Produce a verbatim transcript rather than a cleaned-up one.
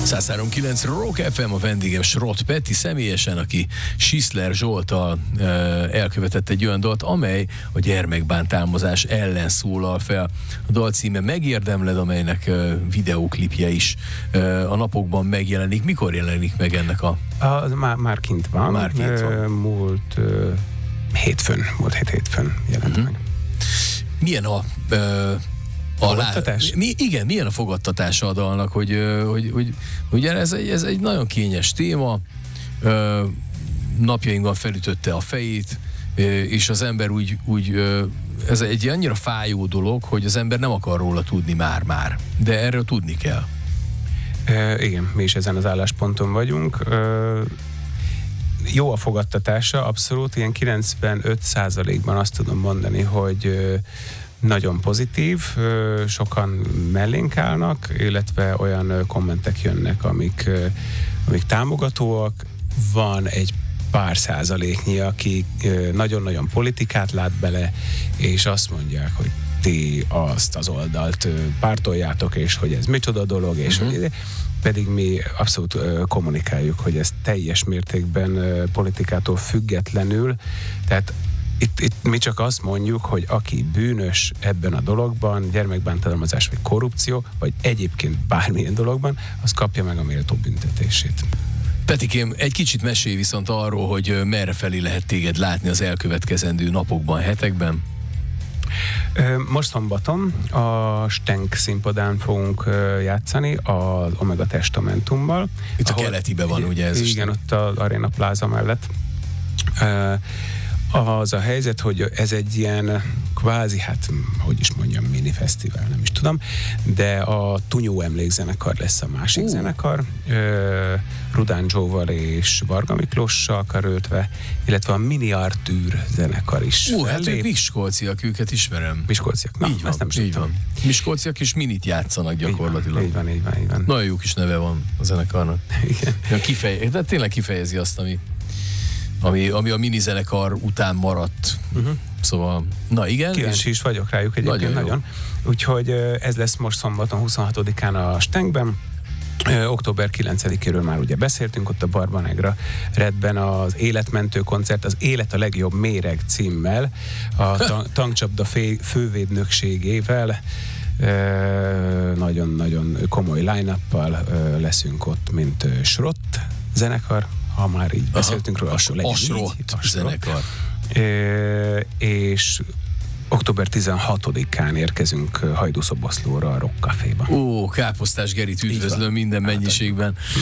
száz három kilenc Rock ef em, a vendégem Srott Peti személyesen, aki Sisler Zsolttal e, elkövetett egy olyan dalt, amely a gyermekbántalmazás ellen szólal fel. A dal címe Megérdemled, amelynek e, videóklipje is e, a napokban megjelenik. Mikor jelenik meg ennek a... a már, már kint van. Már kint van. E, múlt e, hétfőn, múlt hét hétfőn jelent uh-huh. meg. Milyen a... E, A fogadtatás? Mi, igen, milyen a fogadtatása a dalnak, hogy, hogy, hogy ugye ez egy, ez egy nagyon kényes téma, napjainkban felütötte a fejét, és az ember úgy, úgy, ez egy annyira fájó dolog, hogy az ember nem akar róla tudni már-már, de erről tudni kell. E, igen, mi is ezen az állásponton vagyunk. E, jó a fogadtatása, abszolút, ilyen kilencvenöt százalékban azt tudom mondani, hogy nagyon pozitív, sokan mellénk állnak, illetve olyan kommentek jönnek, amik, amik támogatóak. Van egy pár százaléknyi, aki nagyon-nagyon politikát lát bele, és azt mondják, hogy ti azt az oldalt pártoljátok, és hogy ez micsoda dolog, és uh-huh. hogy pedig mi abszolút kommunikáljuk, hogy ez teljes mértékben politikától függetlenül, tehát Itt, itt mi csak azt mondjuk, hogy aki bűnös ebben a dologban, gyermekbántalmazás vagy korrupció, vagy egyébként bármilyen dologban, az kapja meg a méltó büntetését. Petikém, egy kicsit mesélj viszont arról, hogy merre felé lehet téged látni az elkövetkezendő napokban, hetekben? Most szombaton a Stenk színpadán fogunk játszani az Omega Testamentummal. Itt ahol, a keletiben van, ugye ez? Igen, ott az Arena Plaza mellett. Az a helyzet, hogy ez egy ilyen kvázi, hát, hogy is mondjam, mini fesztivál, nem is tudom, de a Tunyó emlékzenekar lesz a másik uh. zenekar, Rudán Joe-val és Varga Miklóssal karöltve, illetve a Mini Artúr zenekar is. Ú, uh, hát ők miskolciak, őket ismerem. Miskolciak, na, így van, ezt nem így van. Miskolciak és minit játszanak gyakorlatilag. Így van, így van, így van. Nagyon jó kis neve van a zenekarnak. Igen. Ja, kifeje, de tényleg kifejezi azt, ami Ami, ami a minizenekar után maradt. Uh-huh. Szóval, na igen. Kíváncsi is vagyok rájuk egyébként nagyon. nagyon. Úgyhogy ez lesz most szombaton huszonhatodikán a Stenkben. október kilencedikéről már ugye beszéltünk, ott a Barbanegra Redben az életmentő koncert, az Élet a legjobb méreg címmel, a tankcsapda fővédnökségével. Nagyon-nagyon komoly line-uppal leszünk ott, mint Srott zenekar, ha már így beszéltünk róla, a, a Srott zenekar. E, és október tizenhatodikán érkezünk Hajdúszoboszlóra a Rock Caféba. Ó, Káposztás Gerit üdvözlöm minden mennyiségben.